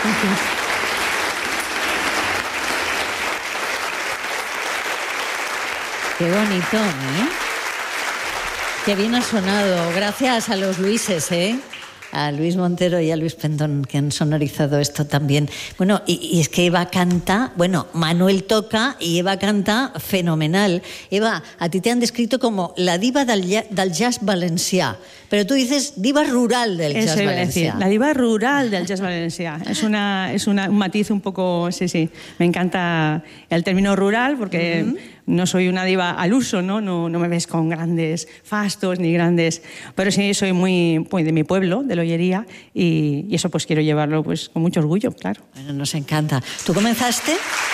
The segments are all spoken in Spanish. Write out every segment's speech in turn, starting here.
Qué bonito, ¿eh? Qué bien ha sonado. Gracias a los Luises, ¿eh? A Luis Montero y a Luis Pendón, que han sonorizado esto también. Bueno, y es que Eva canta, bueno, Manuel toca y Eva canta fenomenal. Eva, a ti te han descrito como la diva del jazz valencià, pero tú dices diva rural del jazz valencià. La diva rural del jazz valencià. Es un matiz un poco, sí. Me encanta el término rural porque no soy una diva al uso, ¿no? No me ves con grandes fastos ni grandes... Pero sí soy muy de mi pueblo, de Lollería, y eso pues quiero llevarlo pues con mucho orgullo, claro. Bueno, nos encanta. ¿Tú comenzaste?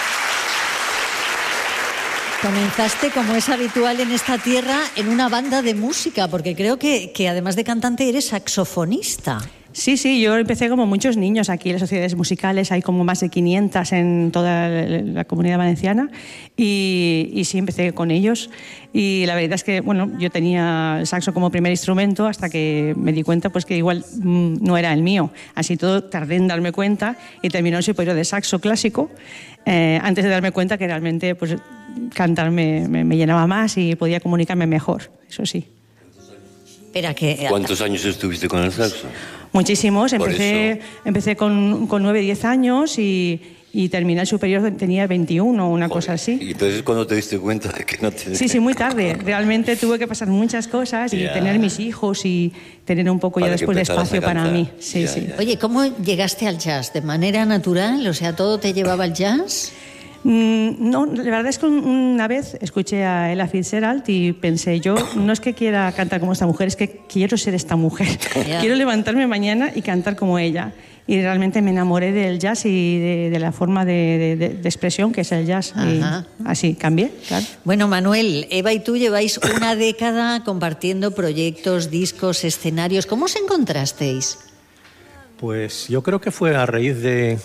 Comenzaste, como es habitual en esta tierra, en una banda de música, porque creo que además de cantante eres saxofonista. Sí, yo empecé como muchos niños aquí en las sociedades musicales, hay como más de 500 en toda la Comunidad Valenciana y sí empecé con ellos y la verdad es que, bueno, yo tenía el saxo como primer instrumento hasta que me di cuenta pues que igual no era el mío, así todo tardé en darme cuenta y terminó el superior de saxo clásico antes de darme cuenta que realmente pues cantar me llenaba más y podía comunicarme mejor, eso sí. ¿Cuántos años estuviste con el saxo? Muchísimos. Empecé con 9, 10 años y terminé el superior, tenía 21, una cosa así. ¿Y entonces cuando te diste cuenta de que no te... Sí, muy tarde. Realmente tuve que pasar muchas cosas y tener mis hijos y tener un poco ya después de espacio para mí. Sí. Oye, ¿cómo llegaste al jazz? ¿De manera natural? O sea, ¿todo te llevaba al jazz? No, la verdad es que una vez escuché a Ella Fitzgerald y pensé, yo no es que quiera cantar como esta mujer, es que quiero ser esta mujer. Quiero levantarme mañana y cantar como ella. Y realmente me enamoré del jazz y de la forma de expresión que es el jazz. Y así cambié, claro. Bueno, Manuel, Eva y tú lleváis una década compartiendo proyectos, discos, escenarios. ¿Cómo os encontrasteis? Pues yo creo que fue a raíz de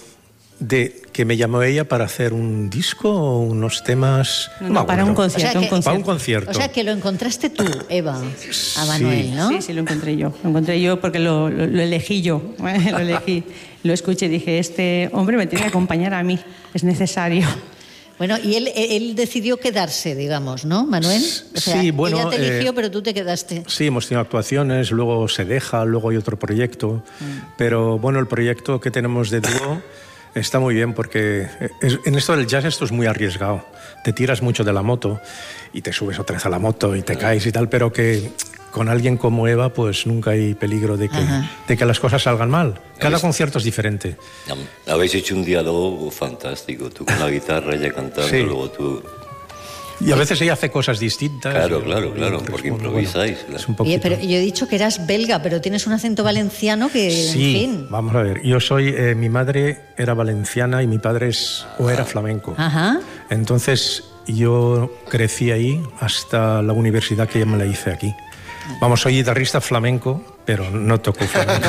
que me llamó ella para hacer un disco o unos temas... Para un concierto. Para un concierto. O sea, que lo encontraste tú, Eva, a Manuel, ¿no? Sí, lo encontré yo. Lo encontré yo porque lo elegí yo. Lo elegí, lo escuché y dije, este hombre me tiene que acompañar a mí, es necesario. Bueno, y él decidió quedarse, digamos, ¿no, Manuel? O sea, sí, bueno, ella te eligió, pero tú te quedaste. Sí, hemos tenido actuaciones, luego se deja, luego hay otro proyecto. Pero bueno, el proyecto que tenemos de dúo está muy bien porque en esto del jazz esto es muy arriesgado. Te tiras mucho de la moto y te subes otra vez a la moto y te caes y tal, pero que con alguien como Eva pues nunca hay peligro de que las cosas salgan mal. Cada concierto es diferente. Habéis hecho un diálogo fantástico, tú con la guitarra, ella cantando, luego tú... Y a veces ella hace cosas distintas. Claro, porque improvisáis. Bueno, claro. Oye, pero yo he dicho que eras belga, pero tienes un acento valenciano que, sí, en fin... Vamos a ver, yo soy... mi madre era valenciana y mi padre era flamenco. Entonces yo crecí ahí hasta la universidad que ya me la hice aquí. Vamos, soy guitarrista flamenco, pero no toco flamenco.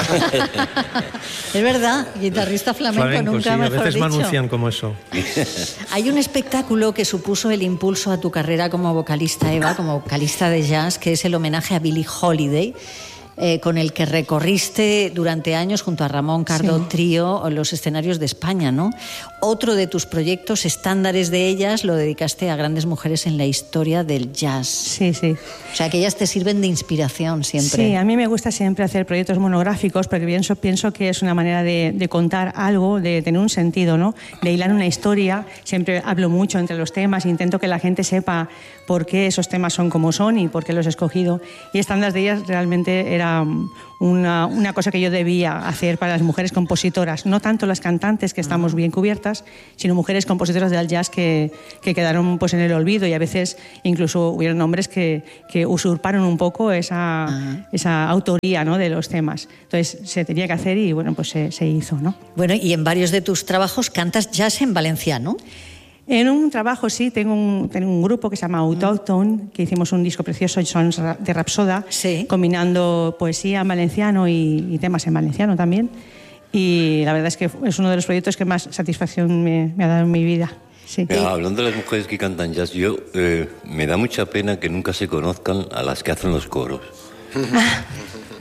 Es verdad, guitarrista flamenco nunca sí, mejor a veces dicho. me anuncian como eso. Hay un espectáculo que supuso el impulso a tu carrera como vocalista, Eva, como vocalista de jazz, que es el homenaje a Billie Holiday, con el que recorriste durante años junto a Ramón Cardo Trío los escenarios de España, ¿no? Otro de tus proyectos estándares de ellas lo dedicaste a grandes mujeres en la historia del jazz. Sí. O sea, que ellas te sirven de inspiración siempre. Sí, a mí me gusta siempre hacer proyectos monográficos porque pienso que es una manera de contar algo, de tener un sentido, ¿no? De hilar una historia. Siempre hablo mucho entre los temas, intento que la gente sepa por qué esos temas son como son y por qué los he escogido. Y estándares de ellas realmente era una cosa que yo debía hacer para las mujeres compositoras, no tanto las cantantes, que estamos bien cubiertas, sino mujeres compositoras del jazz que quedaron pues en el olvido y a veces incluso hubieron hombres que usurparon un poco esa autoría, ¿no?, de los temas. Entonces se tenía que hacer y bueno, pues se hizo, ¿no? Bueno, y en varios de tus trabajos cantas jazz en valenciano. En un trabajo, sí, tengo un grupo que se llama Autócton, que hicimos un disco precioso, Sons de Rapsoda, combinando poesía en valenciano y temas en valenciano también. Y la verdad es que es uno de los proyectos que más satisfacción me ha dado en mi vida. Sí. Mira, hablando de las mujeres que cantan jazz, me da mucha pena que nunca se conozcan a las que hacen los coros.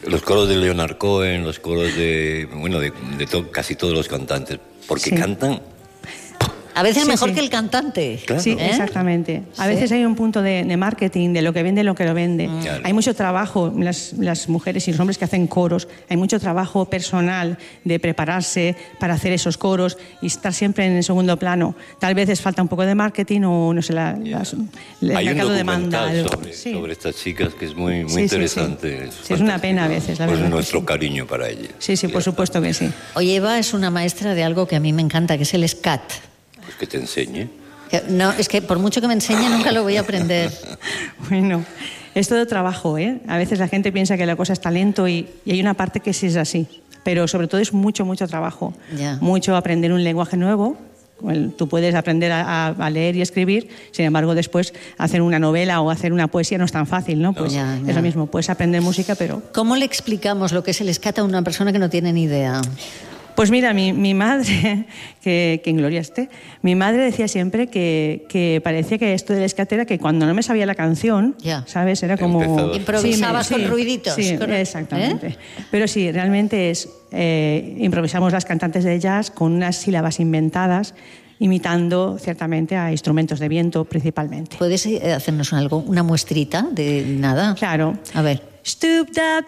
Los coros de Leonard Cohen, los coros de casi todos los cantantes, porque cantan... A veces Sí, mejor sí. que el cantante. Claro. Sí, ¿Eh? exactamente. A Sí. veces hay un punto de marketing, de lo que vende, lo que lo vende. Claro. Hay mucho trabajo, las mujeres y los hombres que hacen coros, hay mucho trabajo personal de prepararse para hacer esos coros y estar siempre en el segundo plano. Tal vez les falta un poco de marketing o, no sé, el Hay un mercado demanda documental algo. Sí. sobre estas chicas que es muy Sí, sí, interesante. sí. Sí, es una pena a veces, la Pues verdad que nuestro sí. cariño para ellas. Sí, sí, por supuesto que sí. Oye, Eva es una maestra de algo que a mí me encanta, que es el scat. Pues que te enseñe. No, es que por mucho que me enseñe nunca lo voy a aprender. Bueno, es todo trabajo, ¿eh? A veces la gente piensa que la cosa es talento y hay una parte que sí es así. Pero sobre todo es mucho, mucho trabajo. Ya. Mucho aprender un lenguaje nuevo. Tú puedes aprender a leer y escribir, sin embargo, después hacer una novela o hacer una poesía no es tan fácil, ¿no? Pues Ya, ya. es lo mismo, puedes aprender música, pero... ¿Cómo le explicamos lo que es el scat a una persona que no tiene ni idea? Pues mira, mi madre, que en gloria esté, mi madre decía siempre que parecía que esto del scat era que cuando no me sabía la canción, Ya. ¿sabes? Era como... Empezabas. Improvisabas con ruiditos, Sí, con- exactamente. Pero sí, realmente es... improvisamos las cantantes de jazz con unas sílabas inventadas, imitando ciertamente a instrumentos de viento principalmente. ¿Puedes hacernos algo, una muestrita de nada? Claro. A ver. Stoop that